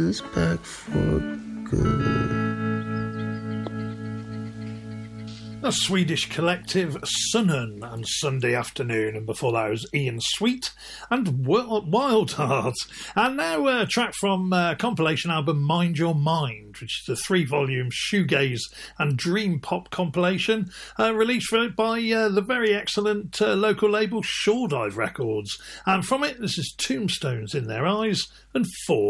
is back for good. The Swedish collective Sunnen and Sunday Afternoon, and before that was Ian Sweet and Wild Heart. And now a track from compilation album Mind Your Mind, which is a 3-volume shoegaze and dream pop compilation released by the very excellent local label Shoredive Records. And from it, this is Tombstones in Their Eyes and 4.